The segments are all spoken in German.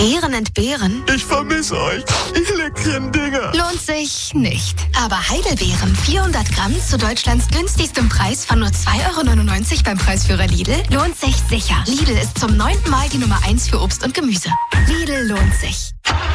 Beeren entbehren? Ich vermisse euch, ihr leckeren Dinger. Lohnt sich nicht. Aber Heidelbeeren, 400 Gramm zu Deutschlands günstigstem Preis von nur 2,99 € beim Preisführer Lidl, lohnt sich sicher. Lidl ist zum 9. Mal die Nummer 1 für Obst und Gemüse. Lidl lohnt sich.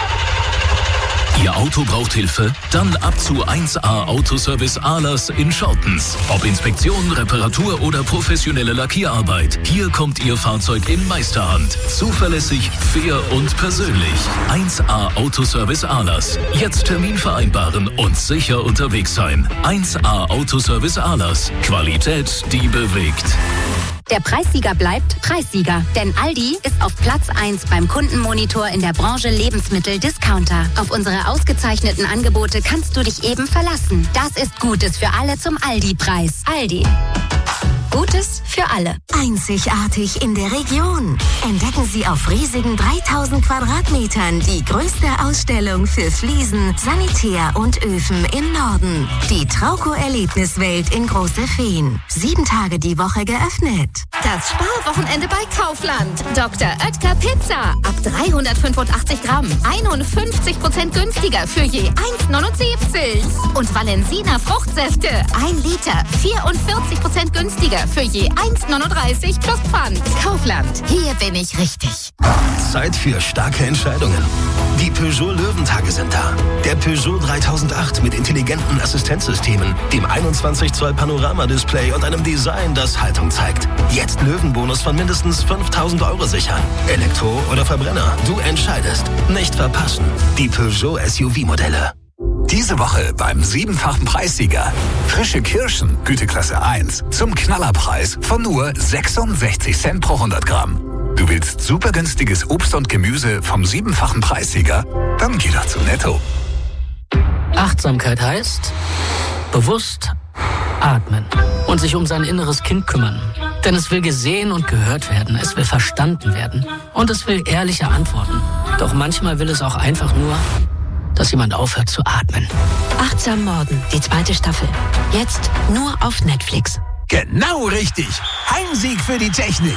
Ihr Auto braucht Hilfe? Dann ab zu 1A Autoservice Ahlers in Schottens. Ob Inspektion, Reparatur oder professionelle Lackierarbeit. Hier kommt Ihr Fahrzeug in Meisterhand. Zuverlässig, fair und persönlich. 1A Autoservice Ahlers. Jetzt Termin vereinbaren und sicher unterwegs sein. 1A Autoservice Ahlers. Qualität, die bewegt. Der Preissieger bleibt Preissieger, denn Aldi ist auf Platz 1 beim Kundenmonitor in der Branche Lebensmittel-Discounter. Auf unsere ausgezeichneten Angebote kannst du dich eben verlassen. Das ist Gutes für alle zum Aldi-Preis. Aldi. Gutes für alle. Einzigartig in der Region. Entdecken Sie auf riesigen 3000 Quadratmetern die größte Ausstellung für Fliesen, Sanitär und Öfen im Norden. Die Trauco-Erlebniswelt in Große Feen. 7 Tage die Woche geöffnet. Das Sparwochenende bei Kaufland. Dr. Oetker Pizza. Ab 385 Gramm. 51% günstiger für je 1,79. Und Valensina Fruchtsäfte. 1 Liter. 44% günstiger für je 1,39 plus Pfand. Kaufland. Hier bin ich richtig. Zeit für starke Entscheidungen. Die Peugeot Löwentage sind da. Der Peugeot 3008 mit intelligenten Assistenzsystemen, dem 21 Zoll Panoramadisplay und einem Design, das Haltung zeigt. Jetzt Löwenbonus von mindestens 5.000 € sichern. Elektro oder Verbrenner, du entscheidest. Nicht verpassen. Die Peugeot SUV-Modelle. Diese Woche beim 7-fachen Preissieger. Frische Kirschen, Güteklasse 1, zum Knallerpreis von nur 66 Cent pro 100 Gramm. Du willst super günstiges Obst und Gemüse vom 7-fachen Preissieger? Dann geh doch zu Netto. Achtsamkeit heißt bewusst atmen und sich um sein inneres Kind kümmern. Denn es will gesehen und gehört werden, es will verstanden werden und es will ehrliche Antworten. Doch manchmal will es auch einfach nur, dass jemand aufhört zu atmen. Achtsam Morden, die 2. Staffel. Jetzt nur auf Netflix. Genau richtig. Heimsieg für die Technik.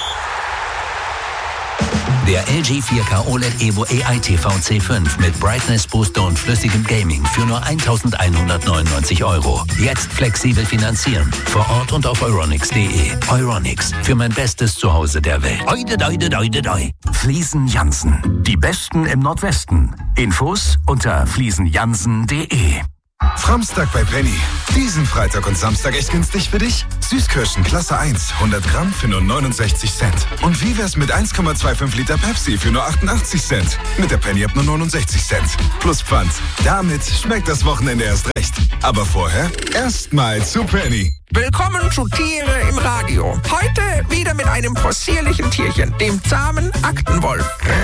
Der LG 4K OLED Evo AI TV C5 mit Brightness Booster und flüssigem Gaming für nur 1.199 €. Jetzt flexibel finanzieren. Vor Ort und auf euronics.de. Euronics, für mein bestes Zuhause der Welt. Fliesen Jansen. Die Besten im Nordwesten. Infos unter fliesenjansen.de. Framstag bei Penny. Diesen Freitag und Samstag echt günstig für dich? Süßkirschen Klasse 1, 100 Gramm für nur 69 Cent. Und wie wär's mit 1,25 Liter Pepsi für nur 88 Cent? Mit der Penny ab nur 69 Cent. Plus Pfand. Damit schmeckt das Wochenende erst recht. Aber vorher erstmal zu Penny. Willkommen zu Tiere im Radio. Heute wieder mit einem possierlichen Tierchen, dem zahmen Aktenwolf.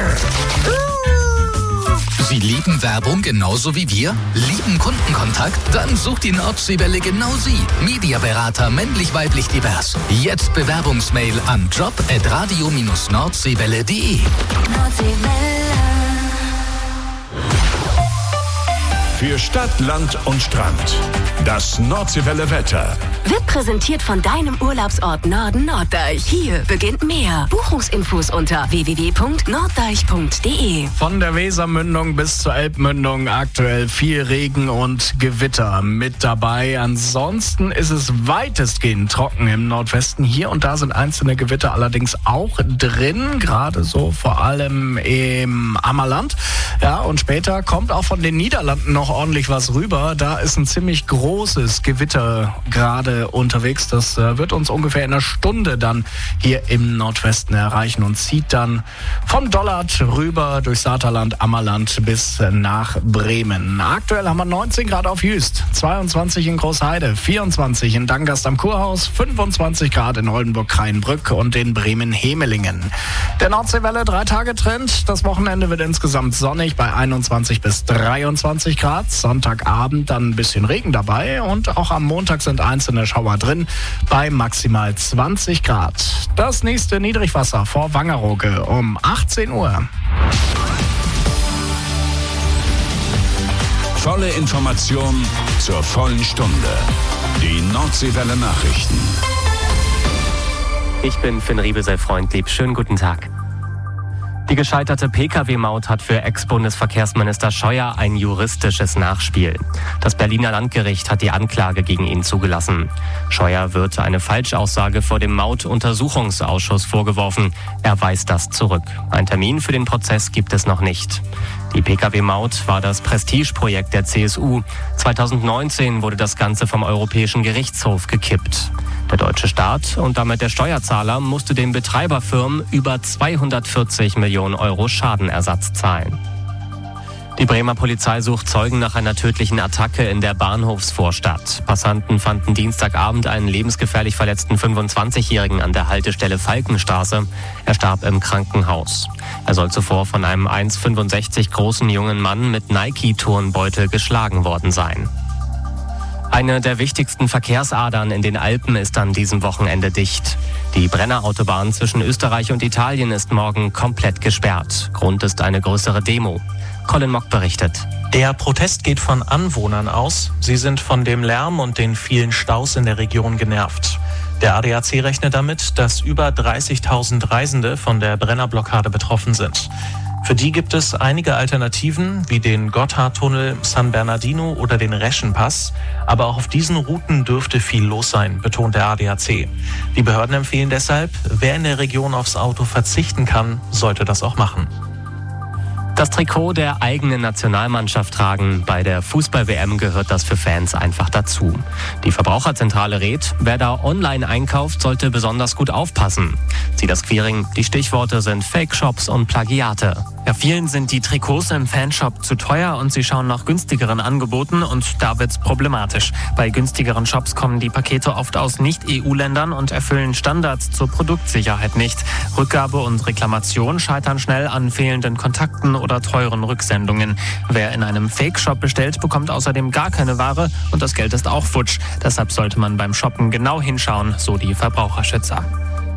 Sie lieben Werbung genauso wie wir? Lieben Kundenkontakt? Dann sucht die Nordseewelle genau Sie. Mediaberater männlich-weiblich divers. Jetzt Bewerbungsmail an job@radio-nordseewelle.de. Für Stadt, Land und Strand. Das Nordseewelle Wetter. Wird präsentiert von deinem Urlaubsort Norden Norddeich. Hier beginnt mehr. Buchungsinfos unter www.norddeich.de. Von der Wesermündung bis zur Elbmündung aktuell viel Regen und Gewitter mit dabei. Ansonsten ist es weitestgehend trocken im Nordwesten. Hier und da sind einzelne Gewitter allerdings auch drin, gerade so vor allem im Ammerland. Ja, und später kommt auch von den Niederlanden noch ordentlich was rüber. Da ist ein ziemlich großes Gewitter gerade unterwegs. Das wird uns ungefähr in einer Stunde dann hier im Nordwesten erreichen und zieht dann vom Dollard rüber durch Saterland, Ammerland bis nach Bremen. Aktuell haben wir 19 Grad auf Jüst, 22 in Großheide, 24 in Dangast am Kurhaus, 25 Grad in Oldenburg-Kraienbrück und in Bremen-Hemelingen. Der Nordseewelle 3-Tage-Trend. Das Wochenende wird insgesamt sonnig bei 21 bis 23 Grad. Sonntagabend dann ein bisschen Regen dabei und auch am Montag sind einzelne Schauer drin bei maximal 20 Grad. Das nächste Niedrigwasser vor Wangerooge um 18 Uhr. Volle Information zur vollen Stunde. Die Nordseewelle Nachrichten. Ich bin Finn Riebel, sei freundlich. Schönen guten Tag. Die gescheiterte Pkw-Maut hat für Ex-Bundesverkehrsminister Scheuer ein juristisches Nachspiel. Das Berliner Landgericht hat die Anklage gegen ihn zugelassen. Scheuer wird eine Falschaussage vor dem Mautuntersuchungsausschuss vorgeworfen. Er weist das zurück. Ein Termin für den Prozess gibt es noch nicht. Die Pkw-Maut war das Prestigeprojekt der CSU. 2019 wurde das Ganze vom Europäischen Gerichtshof gekippt. Der deutsche Staat und damit der Steuerzahler musste den Betreiberfirmen über 240 Millionen Euro Schadenersatz zahlen. Die Bremer Polizei sucht Zeugen nach einer tödlichen Attacke in der Bahnhofsvorstadt. Passanten fanden Dienstagabend einen lebensgefährlich verletzten 25-Jährigen an der Haltestelle Falkenstraße. Er starb im Krankenhaus. Er soll zuvor von einem 1,65 großen jungen Mann mit Nike-Turnbeutel geschlagen worden sein. Eine der wichtigsten Verkehrsadern in den Alpen ist an diesem Wochenende dicht. Die Brennerautobahn zwischen Österreich und Italien ist morgen komplett gesperrt. Grund ist eine größere Demo. Colin Mock berichtet. Der Protest geht von Anwohnern aus. Sie sind von dem Lärm und den vielen Staus in der Region genervt. Der ADAC rechnet damit, dass über 30.000 Reisende von der Brennerblockade betroffen sind. Für die gibt es einige Alternativen, wie den Gotthardtunnel, San Bernardino oder den Reschenpass. Aber auch auf diesen Routen dürfte viel los sein, betont der ADAC. Die Behörden empfehlen deshalb, wer in der Region aufs Auto verzichten kann, sollte das auch machen. Das Trikot der eigenen Nationalmannschaft tragen. Bei der Fußball-WM gehört das für Fans einfach dazu. Die Verbraucherzentrale rät, wer da online einkauft, sollte besonders gut aufpassen. Sieh das Queering, die Stichworte sind Fake-Shops und Plagiate. Ja, vielen sind die Trikots im Fanshop zu teuer und sie schauen nach günstigeren Angeboten und da wird's problematisch. Bei günstigeren Shops kommen die Pakete oft aus Nicht-EU-Ländern und erfüllen Standards zur Produktsicherheit nicht. Rückgabe und Reklamation scheitern schnell an fehlenden Kontakten oder teuren Rücksendungen. Wer in einem Fake-Shop bestellt, bekommt außerdem gar keine Ware und das Geld ist auch futsch. Deshalb sollte man beim Shoppen genau hinschauen, so die Verbraucherschützer.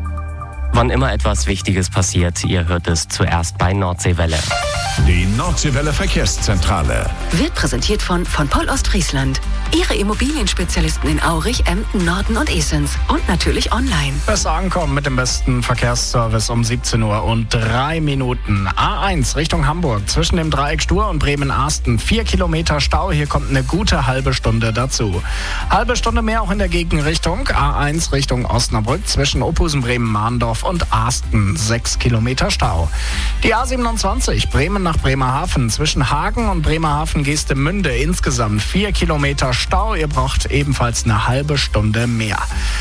Wann immer etwas Wichtiges passiert, ihr hört es zuerst bei Nordseewelle. Die Nordseewelle Verkehrszentrale wird präsentiert von Poll Ostfriesland. Ihre Immobilienspezialisten in Aurich, Emden, Norden und Esens. Und natürlich online. Besser ankommen mit dem besten Verkehrsservice um 17 Uhr und 3 Minuten. A1 Richtung Hamburg zwischen dem Dreieck Stur und Bremen-Arsten. 4 Kilometer Stau. Hier kommt eine gute halbe Stunde dazu. Halbe Stunde mehr auch in der Gegenrichtung. A1 Richtung Osnabrück zwischen Ophusen, Bremen-Mahndorf und Arsten. 6 Kilometer Stau. Die A27 Bremen nach Bremerhaven zwischen Hagen und Bremerhaven-Geestemünde. Insgesamt 4 Kilometer Stau. Ihr braucht ebenfalls eine halbe Stunde mehr.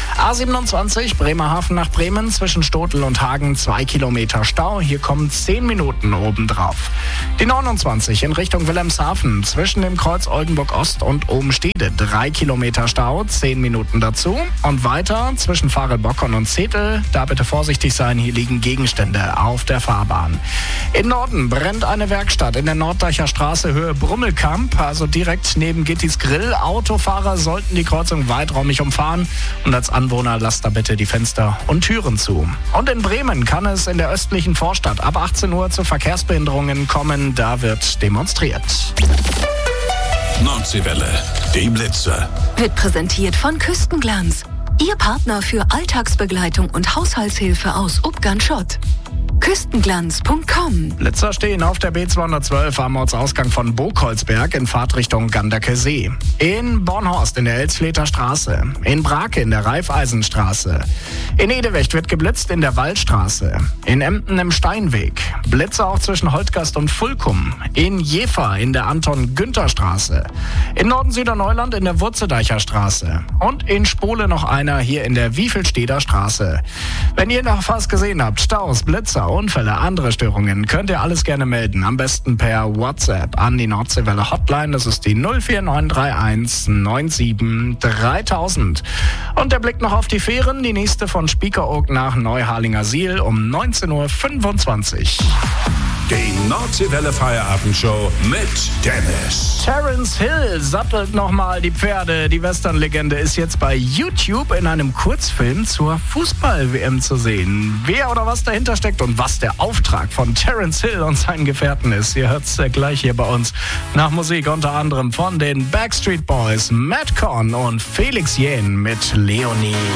A27 Bremerhaven nach Bremen zwischen Stotel und Hagen 2 Kilometer Stau. Hier kommen 10 Minuten obendrauf. Die 29 in Richtung Wilhelmshaven zwischen dem Kreuz Oldenburg Ost und Obenstede 3 Kilometer Stau, 10 Minuten dazu. Und weiter zwischen Farelbockern und Zetel. Da bitte vorsichtig sein, hier liegen Gegenstände auf der Fahrbahn. Im Norden brennt eine Werkstatt in der Norddeicher Straße Höhe Brummelkamp, also direkt neben Gittis Grill. Autofahrer sollten die Kreuzung weiträumig umfahren und als Anwohner lasst da bitte die Fenster und Türen zu. Und in Bremen kann es in der östlichen Vorstadt ab 18 Uhr zu Verkehrsbehinderungen kommen. Da wird demonstriert. Nordseewelle, die Blitzer. Wird präsentiert von Küstenglanz. Ihr Partner für Alltagsbegleitung und Haushaltshilfe aus Ubgan-Schott. Küstenglanz.com. Blitzer stehen auf der B212 am Ortsausgang von Burgholzberg in Fahrtrichtung Ganderke See. In Bornhorst in der Elsfleter Straße. In Brake in der Raiffeisenstraße. In Edewecht wird geblitzt in der Waldstraße. In Emden im Steinweg. Blitzer auch zwischen Holtgast und Fulkum. In Jever in der Anton-Günther-Straße. In Norden-Süderneuland in der Wurzeldeicher Straße. Und in Spole noch einer hier in der Wiefelsteder Straße. Wenn ihr noch was gesehen habt, Staus, Blitzer, Unfälle, andere Störungen, könnt ihr alles gerne melden. Am besten per WhatsApp an die Nordseewelle Hotline. Das ist die 04931 97 3000. Und der Blick noch auf die Fähren. Die nächste von Spiekeroog nach Neuharlingersiel um 19.25 Uhr. Die Nordseewelle Feierabendshow mit Dennis. Terence Hill sattelt nochmal die Pferde. Die Western-Legende ist jetzt bei YouTube in einem Kurzfilm zur Fußball-WM zu sehen. Wer oder was dahinter steckt und was der Auftrag von Terence Hill und seinen Gefährten ist, ihr hört es gleich hier bei uns. Nach Musik unter anderem von den Backstreet Boys, Matt Korn und Felix Jähn mit Leonie.